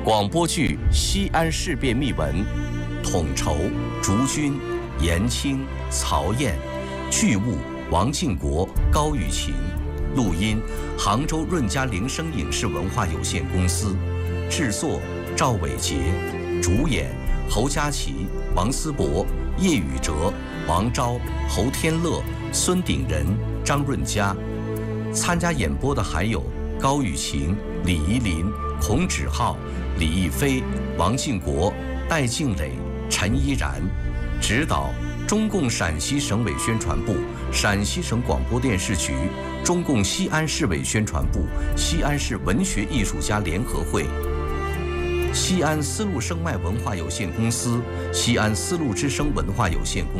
广播剧《西安事变秘闻》，统筹竹君、严青、曹燕，剧务王敬国、高雨晴，录音杭州润嘉铃声影视文化有限公司，制作赵伟杰，主演侯佳琪、王思博、叶宇哲、王钊、侯天乐、孙鼎仁、张润佳。参加演播的还有高雨晴、李怡林、孔芷浩、李逸飞、王敬国、戴静蕾、陈依然。指导中共陕西省委宣传部、陕西省广播电视局、中共西安市委宣传部、西安市文学艺术家联合会、西安丝路声脉文化有限公司、西安丝路之声文化有限公司。